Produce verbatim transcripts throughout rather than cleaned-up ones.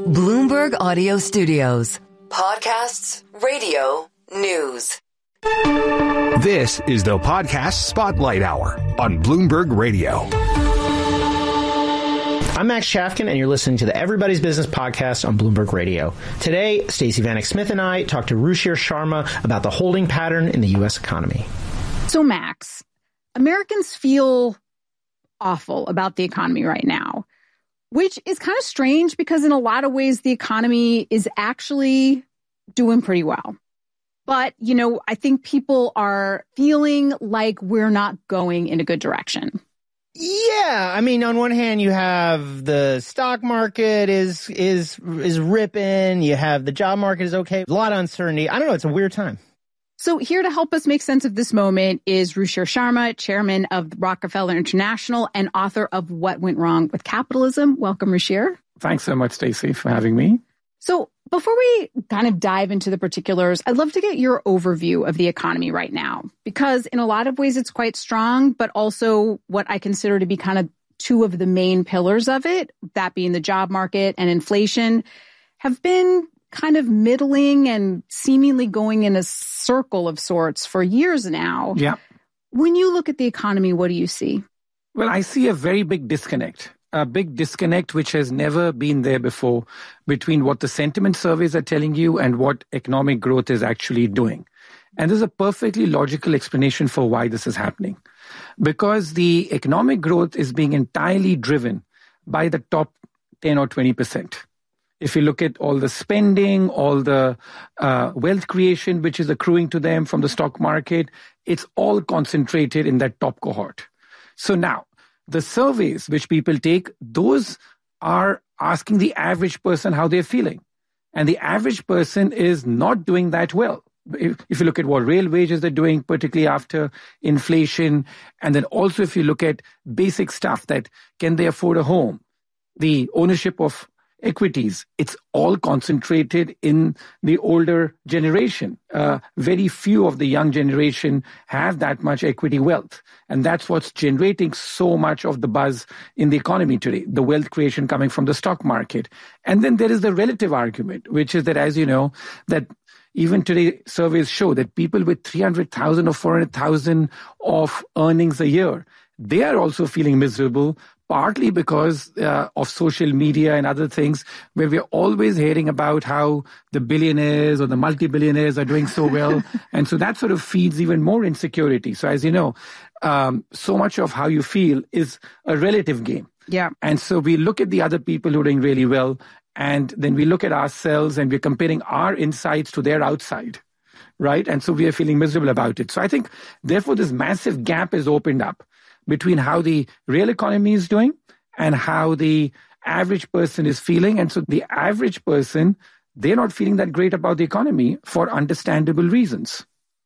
Bloomberg Audio Studios. Podcasts, radio, news. This is the Podcast Spotlight Hour on Bloomberg Radio. I'm Max Chafkin, and you're listening to the Everybody's Business podcast on Bloomberg Radio. Today, Stacey Vanek Smith and I talk to Ruchir Sharma about the holding pattern in the U S economy. So, Max, Americans feel awful about the economy right now, which is kind of strange because in a lot of ways, the economy is actually doing pretty well. But, you know, I think people are feeling like we're not going in a good direction. Yeah, I mean, on one hand, you have the stock market is is is ripping. You have the job market is okay. A lot of uncertainty. I don't know. It's a weird time. So here to help us make sense of this moment is Ruchir Sharma, chairman of Rockefeller International and author of What Went Wrong with Capitalism. Welcome, Ruchir. Thanks so much, Stacey, for having me. So before we kind of dive into the particulars, I'd love to get your overview of the economy right now, because in a lot of ways it's quite strong, but also what I consider to be kind of two of the main pillars of it, that being the job market and inflation, have been kind of middling and seemingly going in a circle of sorts for years now. Yeah. When you look at the economy, what do you see? Well, I see a very big disconnect, a big disconnect which has never been there before between what the sentiment surveys are telling you and what economic growth is actually doing. And there's a perfectly logical explanation for why this is happening. Because the economic growth is being entirely driven by the top ten or twenty percent. If you look at all the spending, all the uh, wealth creation which is accruing to them from the stock market, it's all concentrated in that top cohort. So now, the surveys which people take, those are asking the average person how they're feeling. And the average person is not doing that well. If, if you look at what real wages are doing, particularly after inflation, and then also if you look at basic stuff that can they afford a home, the ownership of equities, it's all concentrated in the older generation. Uh, very few of the young generation have that much equity wealth. And that's what's generating so much of the buzz in the economy today, the wealth creation coming from the stock market. And then there is the relative argument, which is that, as you know, that even today surveys show that people with three hundred thousand or four hundred thousand of earnings a year, they are also feeling miserable, partly because uh, of social media and other things, where we're always hearing about how the billionaires or the multi-billionaires are doing so well. And so that sort of feeds even more insecurity. So as you know, um, so much of how you feel is a relative game. Yeah. And so we look at the other people who are doing really well, and then we look at ourselves and we're comparing our insides to their outside, right? And so we are feeling miserable about it. So I think, therefore, this massive gap is opened up between how the real economy is doing and how the average person is feeling. And so the average person, they're not feeling that great about the economy for understandable reasons.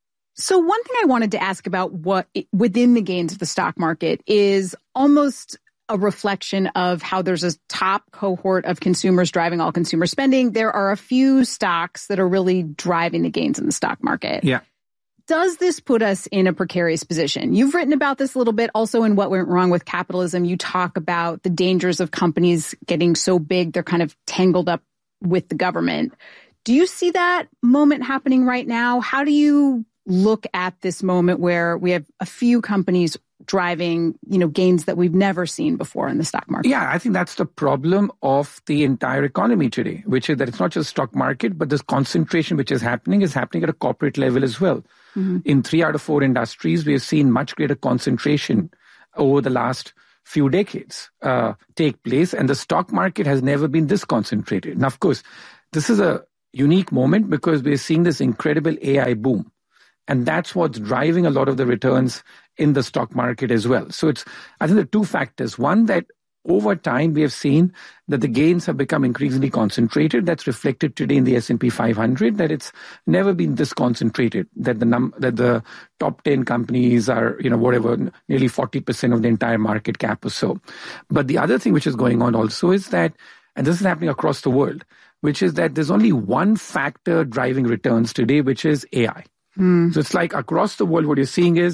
So one thing I wanted to ask about what within the gains of the stock market is almost a reflection of how there's a top cohort of consumers driving all consumer spending. There are a few stocks that are really driving the gains in the stock market. Yeah. Does this put us in a precarious position? You've written about this a little bit also in What Went Wrong with Capitalism. You talk about the dangers of companies getting so big they're kind of tangled up with the government. Do you see that moment happening right now? How do you look at this moment where we have a few companies driving, you know, gains that we've never seen before in the stock market? Yeah, I think that's the problem of the entire economy today, which is that it's not just stock market, but this concentration which is happening is happening at a corporate level as well. Mm-hmm. In three out of four industries, we have seen much greater concentration over the last few decades uh, take place, and the stock market has never been this concentrated. Now, of course, this is a unique moment because we're seeing this incredible A I boom. And that's what's driving a lot of the returns in the stock market as well. So it's, I think, the two factors. One, that over time, we have seen that the gains have become increasingly concentrated. That's reflected today in the S and P five hundred, that it's never been this concentrated, that the num- that the top ten companies are, you know, whatever, nearly forty percent of the entire market cap or so. But the other thing which is going on also is that, and this is happening across the world, which is that there's only one factor driving returns today, which is A I. Hmm. So it's like across the world, what you're seeing is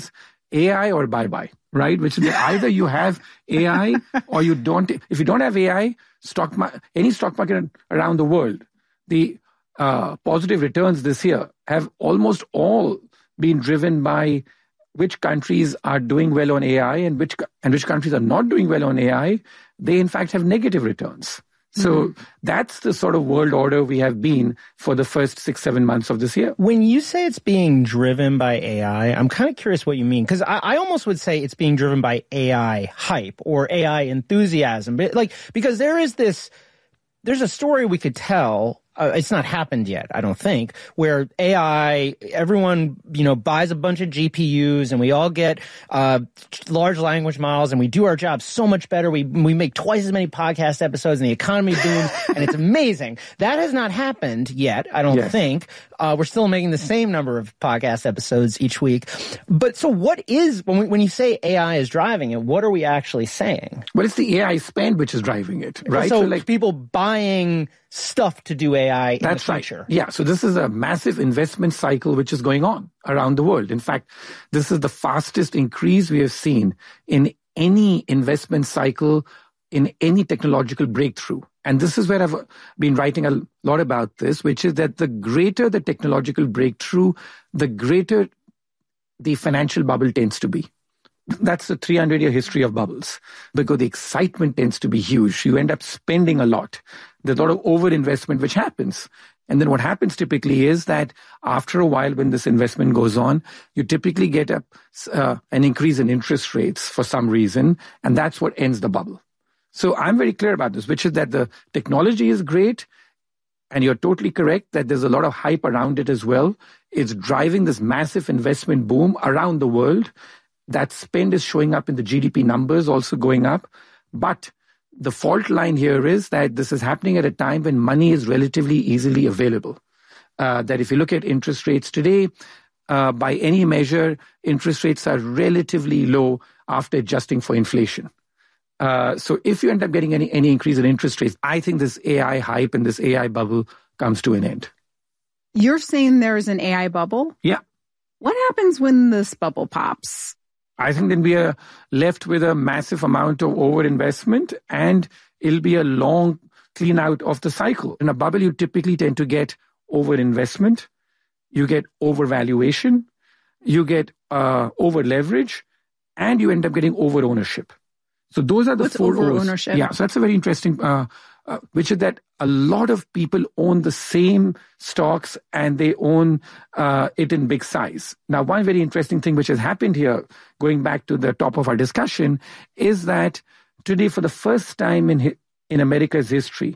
A I or bye-bye, right? Which is that either you have A I or you don't. If you don't have A I, stock mar- any stock market around the world, the uh, positive returns this year have almost all been driven by which countries are doing well on A I and which and which countries are not doing well on A I. They, in fact, have negative returns. So mm-hmm. that's the sort of world order we have been for the first six, seven months of this year. When you say it's being driven by A I, I'm kind of curious what you mean, because I, I almost would say it's being driven by A I hype or A I enthusiasm. But like, because there is this, there's a story we could tell. Uh, it's not happened yet, I don't think, where A I, everyone, you know, buys a bunch of G P Us and we all get uh large language models and we do our job so much better. We we make twice as many podcast episodes and the economy booms and it's amazing. That has not happened yet, I don't yes. think. Uh, we're still making the same number of podcast episodes each week. But so what is, when we, when you say A I is driving it, what are we actually saying? Well, it's the A I spend which is driving it, right? So, so like people buying stuff to do A I in That's the future. Right. Yeah. So this is a massive investment cycle which is going on around the world. In fact, this is the fastest increase we have seen in any investment cycle in any technological breakthrough. And this is where I've been writing a lot about this, which is that the greater the technological breakthrough, the greater the financial bubble tends to be. That's the three hundred year history of bubbles, because the excitement tends to be huge. You end up spending a lot. There's a lot of overinvestment which happens. And then what happens typically is that after a while, when this investment goes on, you typically get a, uh, an increase in interest rates for some reason, and that's what ends the bubble. So I'm very clear about this, which is that the technology is great, and you're totally correct that there's a lot of hype around it as well. It's driving this massive investment boom around the world. That spend is showing up in the G D P numbers, also going up. But the fault line here is that this is happening at a time when money is relatively easily available. Uh, that if you look at interest rates today, uh, by any measure, interest rates are relatively low after adjusting for inflation. Uh, so if you end up getting any, any increase in interest rates, I think this A I hype and this A I bubble comes to an end. You're saying there's an A I bubble? Yeah. What happens when this bubble pops? I think then we are left with a massive amount of overinvestment, and it'll be a long clean out of the cycle. In a bubble, you typically tend to get overinvestment, you get overvaluation, you get uh, over leverage, and you end up getting over ownership. So those are the What's four over O's. ownership? Yeah, so that's a very interesting, uh, uh, which is that a lot of people own the same stocks and they own uh, it in big size. Now, one very interesting thing which has happened here, going back to the top of our discussion, is that today, for the first time in in America's history,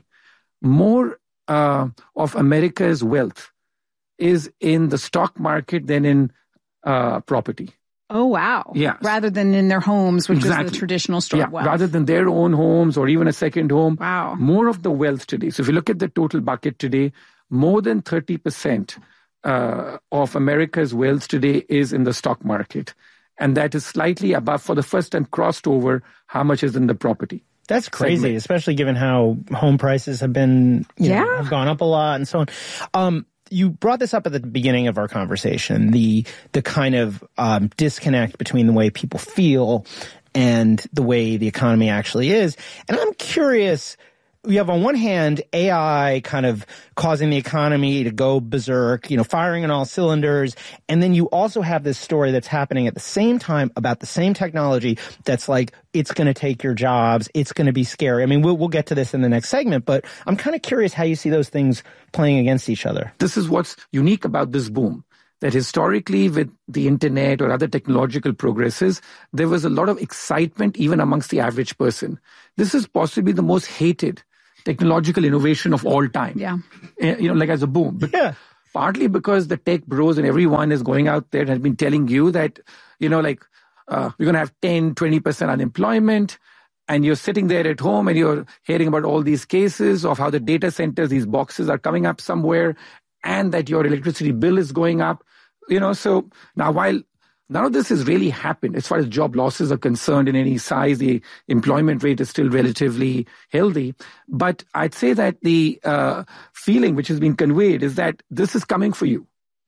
more uh, of America's wealth is in the stock market than in uh, property. Oh, wow. Yeah. Rather than in their homes, which exactly. is the traditional stored yeah. wealth. Rather than their own homes or even a second home. Wow. More of the wealth today. So if you look at the total bucket today, more than thirty percent uh, of America's wealth today is in the stock market. And that is slightly above, for the first time, crossed over how much is in the property. That's crazy, segment. Especially given how home prices have been, you yeah. know, have gone up a lot and so on. Um, You brought this up at the beginning of our conversation, the the kind of um, disconnect between the way people feel and the way the economy actually is. And I'm curious, you have on one hand A I kind of causing the economy to go berserk, you know, firing on all cylinders. And then you also have this story that's happening at the same time about the same technology that's like, it's going to take your jobs. It's going to be scary. I mean, we'll, we'll get to this in the next segment, but I'm kind of curious how you see those things playing against each other. This is what's unique about this boom. That historically, with the internet or other technological progresses, there was a lot of excitement even amongst the average person. This is possibly the most hated technological innovation of all time. Yeah. You know, like as a boom. But yeah. Partly because the tech bros and everyone is going out there and has been telling you that, you know, like, uh, we're going to have ten, twenty percent unemployment. And you're sitting there at home and you're hearing about all these cases of how the data centers, these boxes are coming up somewhere, and that your electricity bill is going up. You know, so now while none of this has really happened as far as job losses are concerned in any size, the employment rate is still relatively healthy. But I'd say that the uh, feeling which has been conveyed is that this is coming for you.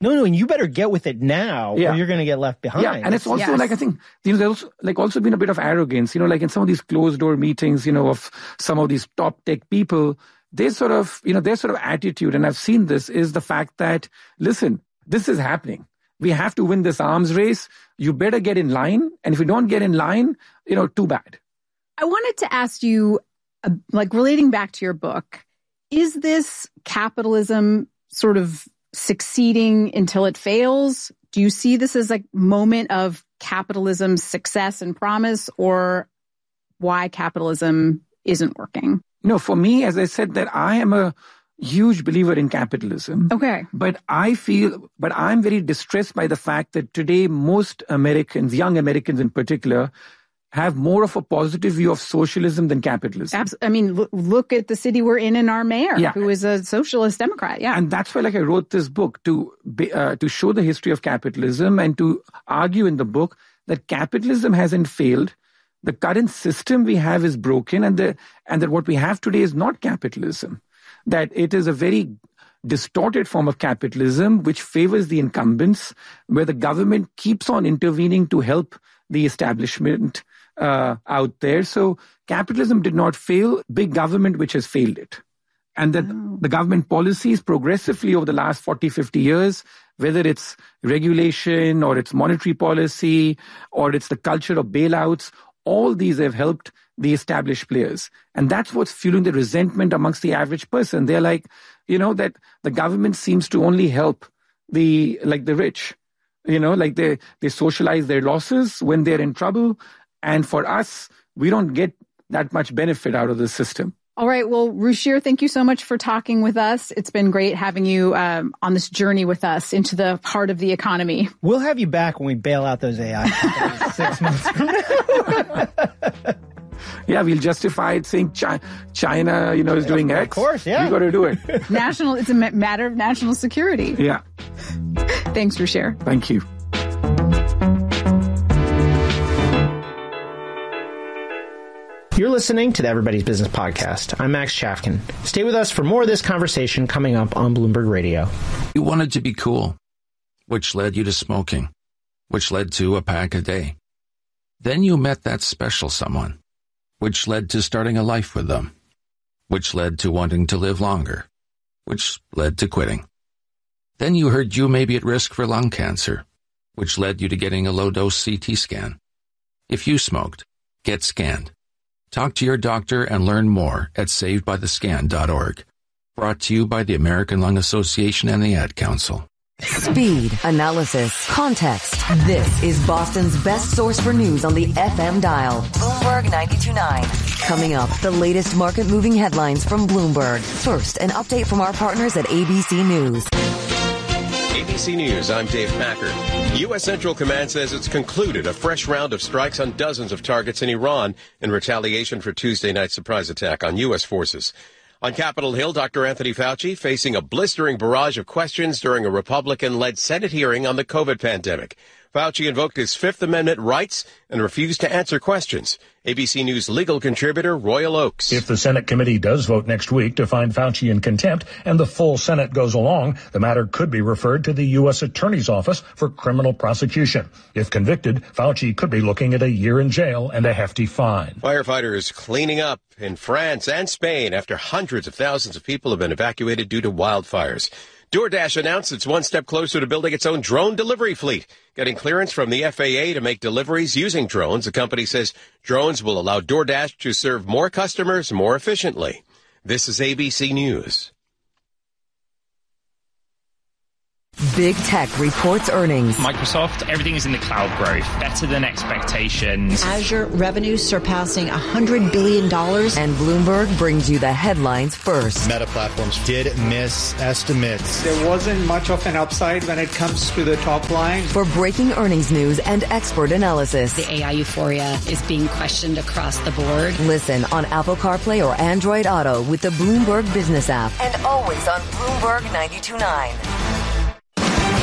No, no, and you better get with it now yeah. or you're going to get left behind. Yeah, and it's also yes. like, I think, you know, there's also, like also been a bit of arrogance, you know, like in some of these closed door meetings, you know, of some of these top tech people, they sort of, you know, their sort of attitude, and I've seen this, is the fact that, listen, this is happening. We have to win this arms race. You better get in line. And if you don't get in line, you know, too bad. I wanted to ask you, uh, like relating back to your book, is this capitalism sort of succeeding until it fails? Do you see this as a moment of capitalism's success and promise, or why capitalism isn't working? No, for me, as I said, that I am a huge believer in capitalism. Okay. But I feel, but I'm very distressed by the fact that today most Americans, young Americans in particular, have more of a positive view of socialism than capitalism. Absolutely. I mean, look, look at the city we're in and our mayor, yeah. who is a socialist Democrat. Yeah. And that's why, like, I wrote this book to be, uh, to show the history of capitalism and to argue in the book that capitalism hasn't failed. The current system we have is broken, and the and that what we have today is not capitalism. That it is a very distorted form of capitalism which favors the incumbents, where the government keeps on intervening to help the establishment uh, out there. So capitalism did not fail, big government which has failed it. And that oh. the government policies progressively over the last forty, fifty years, whether it's regulation or it's monetary policy or it's the culture of bailouts, all these have helped the established players. And that's what's fueling the resentment amongst the average person. They're like, you know, that the government seems to only help the, like the rich, you know, like they, they socialize their losses when they're in trouble. And for us, we don't get that much benefit out of the system. All right. Well, Ruchir, thank you so much for talking with us. It's been great having you um, on this journey with us into the heart of the economy. We'll have you back when we bail out those A I companies six months from now. Yeah, we'll justify it saying Chi- China, you know, is doing of X. Of course, yeah. You got to do it. National, it's a matter of national security. Yeah. Thanks, Ruchir. Thank you. You're listening to the Everybody's Business Podcast. I'm Max Chafkin. Stay with us for more of this conversation coming up on Bloomberg Radio. You wanted to be cool, which led you to smoking, which led to a pack a day. Then you met that special someone, which led to starting a life with them, which led to wanting to live longer, which led to quitting. Then you heard you may be at risk for lung cancer, which led you to getting a low-dose C T scan. If you smoked, get scanned. Talk to your doctor and learn more at saved by the scan dot org. Brought to you by the American Lung Association and the Ad Council. Speed, analysis, context. This is Boston's best source for news on the F M dial. Bloomberg ninety-two point nine. Coming up, the latest market-moving headlines from Bloomberg. First, an update from our partners at A B C News. A B C News, I'm Dave Packard. U S Central Command says it's concluded a fresh round of strikes on dozens of targets in Iran in retaliation for Tuesday night's surprise attack on U S forces. On Capitol Hill, Doctor Anthony Fauci facing a blistering barrage of questions during a Republican-led Senate hearing on the COVID pandemic. Fauci invoked his Fifth Amendment rights and refused to answer questions. A B C News legal contributor Royal Oakes. If the Senate committee does vote next week to find Fauci in contempt and the full Senate goes along, the matter could be referred to the U S Attorney's Office for criminal prosecution. If convicted, Fauci could be looking at a year in jail and a hefty fine. Firefighters cleaning up in France and Spain after hundreds of thousands of people have been evacuated due to wildfires. DoorDash announced it's one step closer to building its own drone delivery fleet, getting clearance from the F A A to make deliveries using drones. The company says drones will allow DoorDash to serve more customers more efficiently. This is A B C News. Big Tech reports earnings. Microsoft, everything is in the cloud growth, better than expectations. Azure revenue surpassing one hundred billion dollars. And Bloomberg brings you the headlines first. Meta Platforms did miss estimates. There wasn't much of an upside when it comes to the top line. For breaking earnings news and expert analysis. The A I euphoria is being questioned across the board. Listen on Apple CarPlay or Android Auto with the Bloomberg Business app. And always on Bloomberg ninety-two point nine.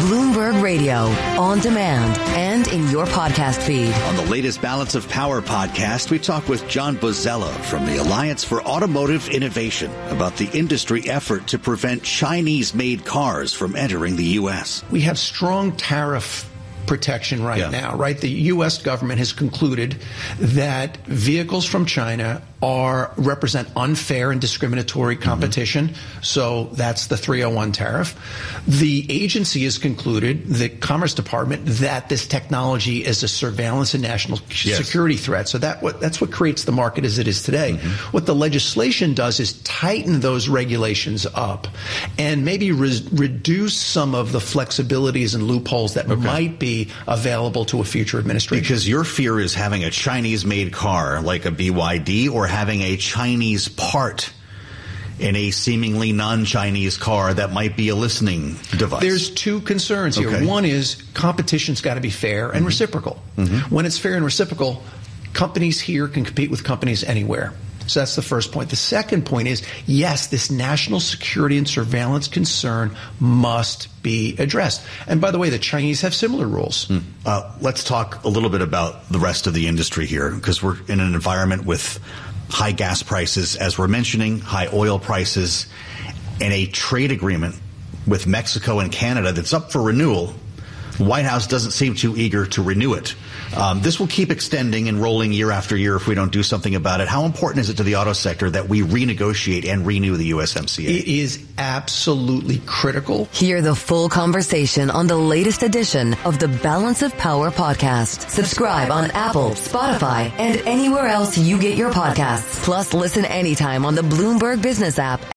Bloomberg Radio, on demand and in your podcast feed. On the latest Balance of Power podcast, we talk with John Bozzella from the Alliance for Automotive Innovation about the industry effort to prevent Chinese-made cars from entering the U S. We have strong tariff protection right yeah. now, right? The U S government has concluded that vehicles from China are represent unfair and discriminatory competition. Mm-hmm. So that's the three oh one tariff. The agency has concluded, the Commerce Department, that this technology is a surveillance and national yes. security threat. So that what that's what creates the market as it is today. Mm-hmm. What the legislation does is tighten those regulations up and maybe re- reduce some of the flexibilities and loopholes that okay. might be available to a future administration. Because your fear is having a Chinese-made car like a B Y D or having a Chinese part in a seemingly non-Chinese car that might be a listening device. There's two concerns here. Okay. One is competition's got to be fair and mm-hmm. reciprocal. Mm-hmm. When it's fair and reciprocal, companies here can compete with companies anywhere. So that's the first point. The second point is, yes, this national security and surveillance concern must be addressed. And by the way, the Chinese have similar rules. Mm. Uh, let's talk a little bit about the rest of the industry here, because we're in an environment with high gas prices, as we're mentioning, high oil prices, and a trade agreement with Mexico and Canada that's up for renewal. The White House doesn't seem too eager to renew it. Um, this will keep extending and rolling year after year if we don't do something about it. How important is it to the auto sector that we renegotiate and renew the U S M C A? It is absolutely critical. Hear the full conversation on the latest edition of the Balance of Power podcast. Subscribe on Apple, Spotify, and anywhere else you get your podcasts. Plus, listen anytime on the Bloomberg Business app